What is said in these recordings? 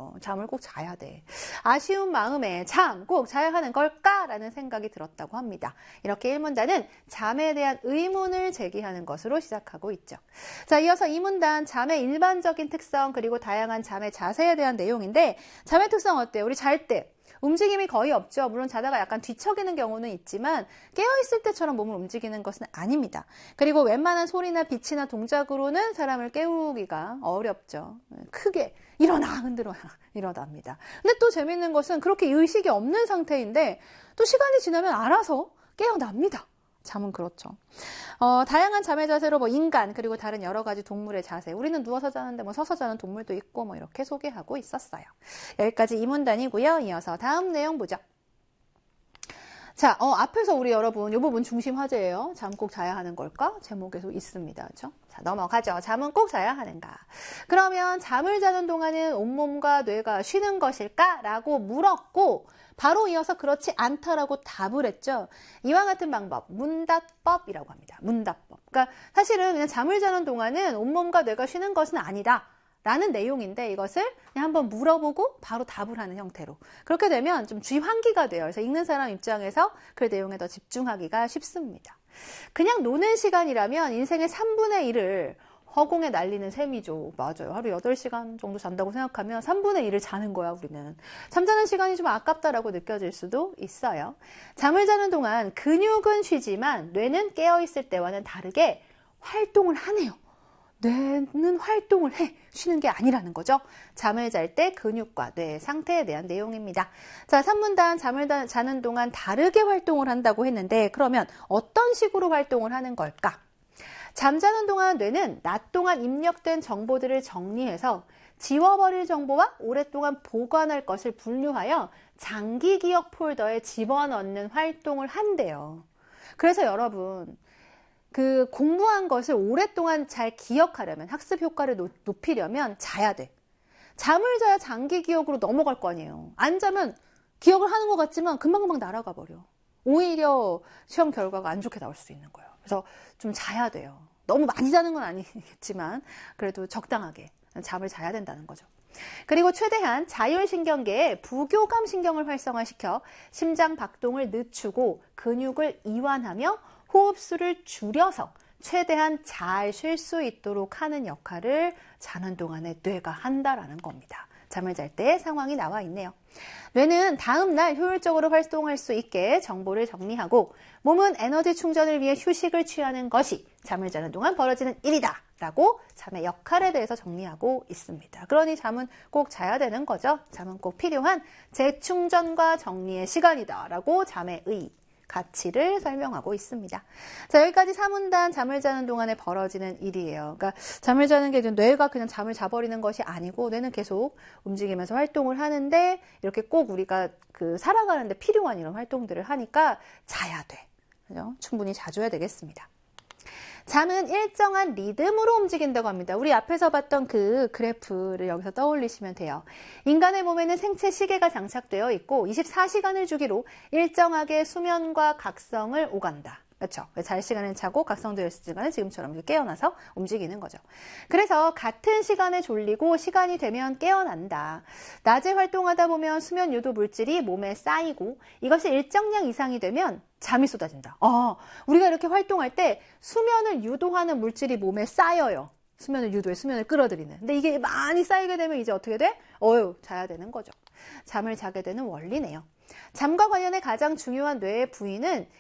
거예요. 잠을 꼭 자야 돼. 아쉬운 마음에 잠 꼭 자야 하는 걸까라는 생각이 들었다고 합니다. 이렇게 1문단은 잠에 대한 의문을 제기하는 것으로 시작하고 있죠. 자, 이어서 2문단 잠의 일반적인 특성 그리고 다양한 잠의 자세에 대한 내용인데 잠의 특성 어때요? 우리 잘 때 움직임이 거의 없죠. 물론 자다가 약간 뒤척이는 경우는 있지만 깨어있을 때처럼 몸을 움직이는 것은 아닙니다. 그리고 웬만한 소리나 빛이나 동작으로는 사람을 깨우기가 어렵죠. 크게 일어나 흔들어 일어납니다. 근데 또 재밌는 것은 그렇게 의식이 없는 상태인데 또 시간이 지나면 알아서 깨어납니다. 잠은 그렇죠. 다양한 잠의 자세로 인간 그리고 다른 여러 가지 동물의 자세. 우리는 누워서 자는데 서서 자는 동물도 있고 이렇게 소개하고 있었어요. 여기까지 이 문단이고요. 이어서 다음 내용 보죠. 자, 앞에서 우리 여러분 이 부분 중심 화제예요. 잠 꼭 자야 하는 걸까? 제목에서 있습니다. 그렇죠? 자, 넘어가죠. 잠은 꼭 자야 하는가? 그러면 잠을 자는 동안은 온몸과 뇌가 쉬는 것일까? 라고 물었고 바로 이어서 그렇지 않다라고 답을 했죠. 이와 같은 방법, 문답법이라고 합니다. 문답법. 그러니까 사실은 그냥 잠을 자는 동안은 온몸과 뇌가 쉬는 것은 아니다. 라는 내용인데 이것을 그냥 한번 물어보고 바로 답을 하는 형태로. 그렇게 되면 좀 주의 환기가 돼요. 그래서 읽는 사람 입장에서 그 내용에 더 집중하기가 쉽습니다. 그냥 노는 시간이라면 인생의 3분의 1을 허공에 날리는 셈이죠. 맞아요. 하루 8시간 정도 잔다고 생각하면 3분의 1을 자는 거야, 우리는. 잠자는 시간이 좀 아깝다라고 느껴질 수도 있어요. 잠을 자는 동안 근육은 쉬지만 뇌는 깨어있을 때와는 다르게 활동을 하네요. 뇌는 활동을 해. 쉬는 게 아니라는 거죠. 잠을 잘 때 근육과 뇌의 상태에 대한 내용입니다. 자, 3문단 잠을 자는 동안 다르게 활동을 한다고 했는데 그러면 어떤 식으로 활동을 하는 걸까? 잠자는 동안 뇌는 낮 동안 입력된 정보들을 정리해서 지워버릴 정보와 오랫동안 보관할 것을 분류하여 장기 기억 폴더에 집어넣는 활동을 한대요. 그래서 여러분 그 공부한 것을 오랫동안 잘 기억하려면 학습 효과를 높이려면 자야 돼. 잠을 자야 장기 기억으로 넘어갈 거 아니에요. 안 자면 기억을 하는 것 같지만 금방금방 날아가 버려. 오히려 시험 결과가 안 좋게 나올 수 있는 거예요. 그래서 좀 자야 돼요. 너무 많이 자는 건 아니겠지만 그래도 적당하게 잠을 자야 된다는 거죠. 그리고 최대한 자율신경계의 부교감 신경을 활성화시켜 심장 박동을 늦추고 근육을 이완하며 호흡수를 줄여서 최대한 잘 쉴 수 있도록 하는 역할을 자는 동안에 뇌가 한다라는 겁니다. 잠을 잘 때 상황이 나와 있네요. 뇌는 다음날 효율적으로 활동할 수 있게 정보를 정리하고 몸은 에너지 충전을 위해 휴식을 취하는 것이 잠을 자는 동안 벌어지는 일이다 라고 잠의 역할에 대해서 정리하고 있습니다. 그러니 잠은 꼭 자야 되는 거죠. 잠은 꼭 필요한 재충전과 정리의 시간이다 라고 잠의 가치를 설명하고 있습니다. 자, 여기까지 3문단 잠을 자는 동안에 벌어지는 일이에요. 그러니까 잠을 자는 게 뇌가 그냥 잠을 자버리는 것이 아니고 뇌는 계속 움직이면서 활동을 하는데 이렇게 꼭 우리가 살아가는데 필요한 이런 활동들을 하니까 자야 돼. 그죠? 충분히 자줘야 되겠습니다. 잠은 일정한 리듬으로 움직인다고 합니다. 우리 앞에서 봤던 그 그래프를 여기서 떠올리시면 돼요. 인간의 몸에는 생체 시계가 장착되어 있고 24시간을 주기로 일정하게 수면과 각성을 오간다. 그렇죠? 잘 시간을 자고 각성되었을 시간은 지금처럼 이렇게 깨어나서 움직이는 거죠. 그래서 같은 시간에 졸리고 시간이 되면 깨어난다. 낮에 활동하다 보면 수면 유도 물질이 몸에 쌓이고 이것이 일정량 이상이 되면 잠이 쏟아진다. 우리가 이렇게 활동할 때 수면을 유도하는 물질이 몸에 쌓여요. 수면을 유도해 수면을 끌어들이는. 근데 이게 많이 쌓이게 되면 이제 어떻게 돼? 자야 되는 거죠. 잠을 자게 되는 원리네요. 잠과 관련해 가장 중요한 뇌의 부위는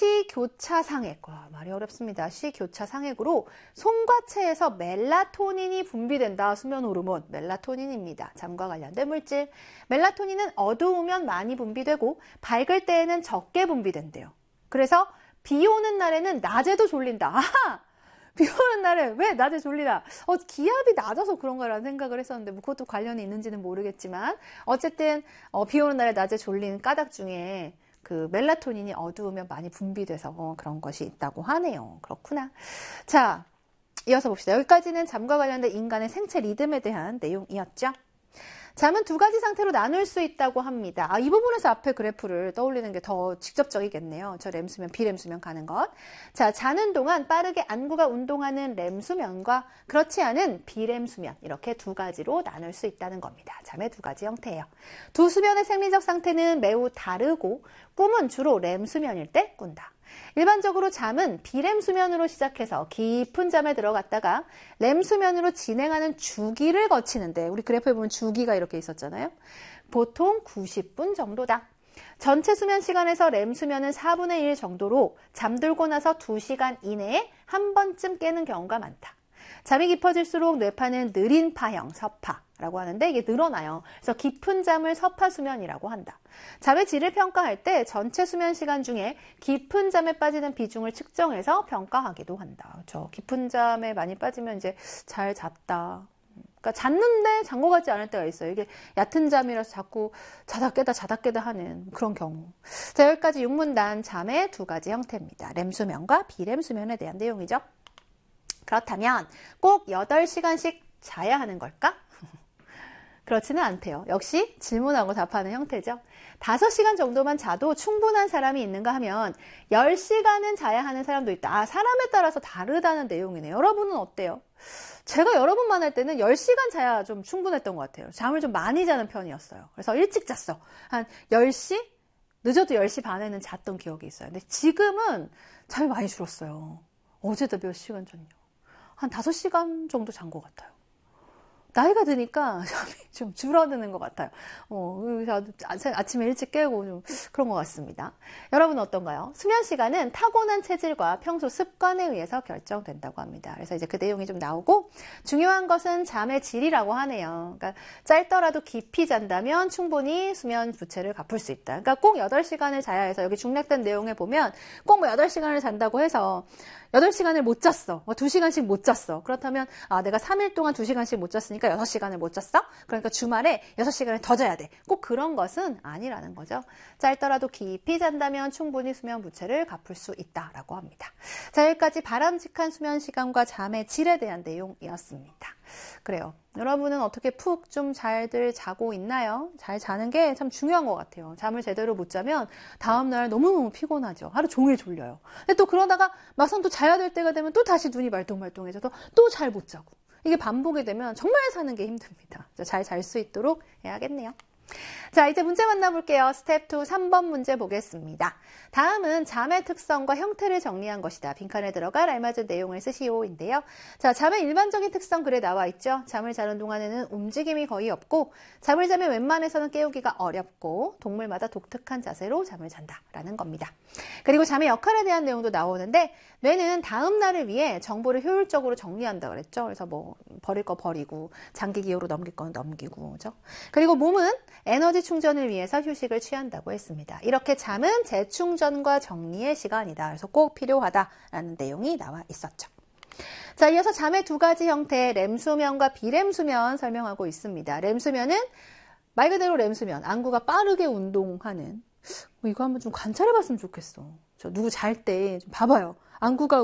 시교차상액. 말이 어렵습니다. 시교차상액으로 송과체에서 멜라토닌이 분비된다. 수면 호르몬 멜라토닌입니다. 잠과 관련된 물질. 멜라토닌은 어두우면 많이 분비되고 밝을 때에는 적게 분비된대요. 그래서 비 오는 날에는 낮에도 졸린다. 아하! 비 오는 날에 왜 낮에 졸리나? 기압이 낮아서 그런가라는 생각을 했었는데 그것도 관련이 있는지는 모르겠지만 어쨌든 비 오는 날에 낮에 졸리는 까닭 중에 그 멜라토닌이 어두우면 많이 분비돼서 그런 것이 있다고 하네요. 그렇구나. 자, 이어서 봅시다. 여기까지는 잠과 관련된 인간의 생체 리듬에 대한 내용이었죠. 잠은 두 가지 상태로 나눌 수 있다고 합니다. 이 부분에서 앞에 그래프를 떠올리는 게 더 직접적이겠네요. 저 렘수면, 비렘수면 가는 것. 자, 자는 동안 빠르게 안구가 운동하는 렘수면과 그렇지 않은 비렘수면, 이렇게 두 가지로 나눌 수 있다는 겁니다. 잠의 두 가지 형태예요. 두 수면의 생리적 상태는 매우 다르고 꿈은 주로 렘수면일 때 꾼다. 일반적으로 잠은 비렘 수면으로 시작해서 깊은 잠에 들어갔다가 렘 수면으로 진행하는 주기를 거치는데, 우리 그래프에 보면 주기가 이렇게 있었잖아요. 보통 90분 정도다. 전체 수면 시간에서 렘 수면은 4분의 1 정도로 잠들고 나서 2시간 이내에 한 번쯤 깨는 경우가 많다. 잠이 깊어질수록 뇌파는 느린 파형, 서파라고 하는데 이게 늘어나요. 그래서 깊은 잠을 서파 수면이라고 한다. 잠의 질을 평가할 때 전체 수면 시간 중에 깊은 잠에 빠지는 비중을 측정해서 평가하기도 한다. 그렇죠? 깊은 잠에 많이 빠지면 이제 잘 잤다. 그러니까 잤는데 잔 것 같지 않을 때가 있어요. 이게 얕은 잠이라서 자꾸 자다 깨다 하는 그런 경우. 자, 여기까지 6문단 잠의 두 가지 형태입니다. 렘 수면과 비렘 수면에 대한 내용이죠. 그렇다면 꼭 8시간씩 자야 하는 걸까? 그렇지는 않대요. 역시 질문하고 답하는 형태죠. 5시간 정도만 자도 충분한 사람이 있는가 하면 10시간은 자야 하는 사람도 있다. 사람에 따라서 다르다는 내용이네요. 여러분은 어때요? 제가 여러 번 만날 때는 10시간 자야 좀 충분했던 것 같아요. 잠을 좀 많이 자는 편이었어요. 그래서 일찍 잤어. 한 10시? 늦어도 10시 반에는 잤던 기억이 있어요. 근데 지금은 잠이 많이 줄었어요. 어제도 몇 시간 잤냐? 한 5시간 정도 잔 것 같아요. 나이가 드니까 잠이 좀 줄어드는 것 같아요. 아침에 일찍 깨고 좀 그런 것 같습니다. 여러분은 어떤가요? 수면 시간은 타고난 체질과 평소 습관에 의해서 결정된다고 합니다. 그래서 이제 그 내용이 좀 나오고, 중요한 것은 잠의 질이라고 하네요. 그러니까 짧더라도 깊이 잔다면 충분히 수면 부채를 갚을 수 있다. 그러니까 꼭 8시간을 자야 해서, 여기 중략된 내용에 보면 꼭 8시간을 잔다고 해서 8시간을 못 잤어. 2시간씩 못 잤어. 그렇다면 내가 3일 동안 2시간씩 못 잤으니까 6시간을 못 잤어? 그러니까 주말에 6시간을 더 자야 돼. 꼭 그런 것은 아니라는 거죠. 짧더라도 깊이 잔다면 충분히 수면 부채를 갚을 수 있다라고 합니다. 자, 여기까지 바람직한 수면 시간과 잠의 질에 대한 내용이었습니다. 그래요. 여러분은 어떻게 푹 좀 잘들 자고 있나요? 잘 자는 게 참 중요한 것 같아요. 잠을 제대로 못 자면 다음날 너무너무 피곤하죠. 하루 종일 졸려요. 근데 또 그러다가 막상 또 자야 될 때가 되면 또 다시 눈이 말똥말똥해져서 또 잘 못 자고. 이게 반복이 되면 정말 사는 게 힘듭니다. 잘 잘 수 있도록 해야겠네요. 자, 이제 문제 만나볼게요. 스텝 2 3번 문제 보겠습니다. 다음은 잠의 특성과 형태를 정리한 것이다. 빈칸에 들어갈 알맞은 내용을 쓰시오인데요. 자, 잠의 일반적인 특성 글에 나와 있죠. 잠을 자는 동안에는 움직임이 거의 없고, 잠을 자면 웬만해서는 깨우기가 어렵고, 동물마다 독특한 자세로 잠을 잔다라는 겁니다. 그리고 잠의 역할에 대한 내용도 나오는데, 뇌는 다음 날을 위해 정보를 효율적으로 정리한다 그랬죠. 그래서 뭐 버릴 거 버리고, 장기 기호로 넘길 건 넘기고, 그죠? 그리고 몸은 에너지 충전을 위해서 휴식을 취한다고 했습니다. 이렇게 잠은 재충전과 정리의 시간이다. 그래서 꼭 필요하다라는 내용이 나와 있었죠. 자, 이어서 잠의 두 가지 형태, 렘수면과 비렘수면 설명하고 있습니다. 렘수면은 말 그대로 렘수면, 안구가 빠르게 운동하는, 이거 한번 좀 관찰해봤으면 좋겠어. 저 누구 잘 때 좀 봐봐요. 안구가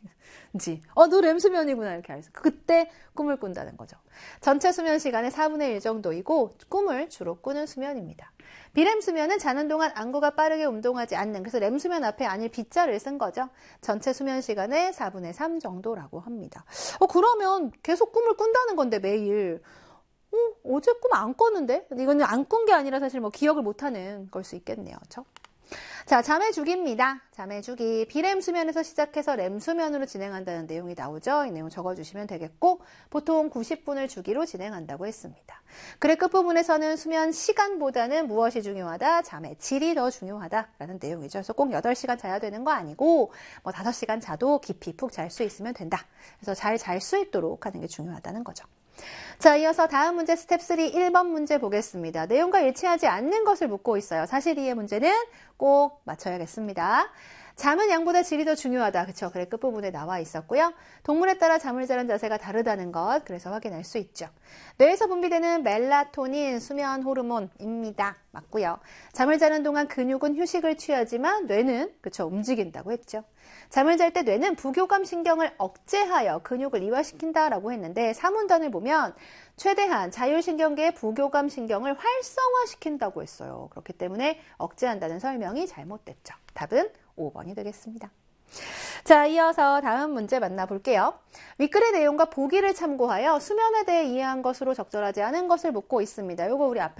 움직이는지. 너 렘수면이구나 이렇게 알겠어. 그때 꿈을 꾼다는 거죠. 전체 수면 시간의 4분의 1 정도이고 꿈을 주로 꾸는 수면입니다. 비렘 수면은 자는 동안 안구가 빠르게 운동하지 않는, 그래서 렘 수면 앞에 아닐 B자를 쓴 거죠. 전체 수면 시간의 4분의 3 정도라고 합니다. 그러면 계속 꿈을 꾼다는 건데 매일. 어제 꿈 안 꿨는데? 이거는 안 꾼 게 아니라 사실 뭐 기억을 못하는 걸 수 있겠네요. 그렇죠? 자, 잠의 주기입니다. 잠의 주기. 비렘 수면에서 시작해서 렘 수면으로 진행한다는 내용이 나오죠. 이 내용 적어주시면 되겠고, 보통 90분을 주기로 진행한다고 했습니다. 글의 끝부분에서는 수면 시간보다는 무엇이 중요하다? 잠의 질이 더 중요하다라는 내용이죠. 그래서 꼭 8시간 자야 되는 거 아니고, 5시간 자도 깊이 푹 잘 수 있으면 된다. 그래서 잘 잘 수 있도록 하는 게 중요하다는 거죠. 자, 이어서 다음 문제 스텝 3 1번 문제 보겠습니다. 내용과 일치하지 않는 것을 묻고 있어요. 사실 이해 문제는 꼭 맞춰야겠습니다. 잠은 양보다 질이 더 중요하다. 그쵸? 그래 끝부분에 나와 있었고요. 동물에 따라 잠을 자는 자세가 다르다는 것 그래서 확인할 수 있죠. 뇌에서 분비되는 멜라토닌 수면 호르몬입니다. 맞고요. 잠을 자는 동안 근육은 휴식을 취하지만 뇌는 그쵸? 움직인다고 했죠. 잠을 잘 때 뇌는 부교감 신경을 억제하여 근육을 이완시킨다라고 했는데 사문단을 보면 최대한 자율신경계의 부교감 신경을 활성화시킨다고 했어요. 그렇기 때문에 억제한다는 설명이 잘못됐죠. 답은 5번이 되겠습니다. 자, 이어서 다음 문제 만나볼게요. 윗글의 내용과 보기를 참고하여 수면에 대해 이해한 것으로 적절하지 않은 것을 묻고 있습니다. 요거 우리 앞에